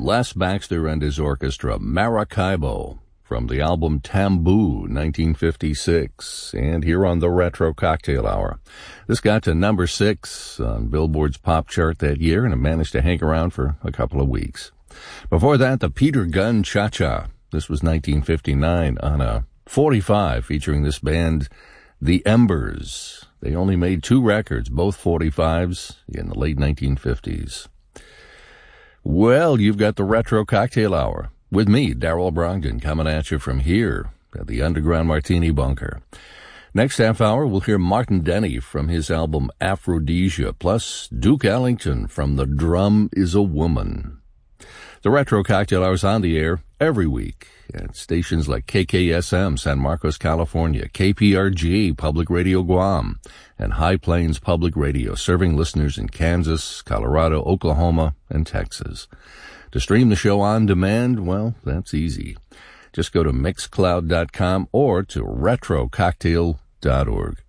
Les Baxter and his orchestra, Maracaibo, from the album Tamboo, 1956, and here on the Retro Cocktail Hour. This got to number 6 on Billboard's pop chart that year, and it managed to hang around for a couple of weeks. Before that, the Peter Gunn Cha-Cha. This was 1959 on a 45 featuring this band, The Embers. They only made 2 records, both 45s, in the late 1950s. Well, you've got the Retro Cocktail Hour with me, Darrell Brogdon, coming at you from here at the Underground Martini Bunker. Next half hour, we'll hear Martin Denny from his album Aphrodisia, plus Duke Ellington from The Drum is a Woman. The Retro Cocktail Hour is on the air every week at stations like KKSM, San Marcos, California, KPRG, Public Radio Guam, and High Plains Public Radio, serving listeners in Kansas, Colorado, Oklahoma, and Texas. To stream the show on demand, well, that's easy. Just go to Mixcloud.com or to RetroCocktail.org.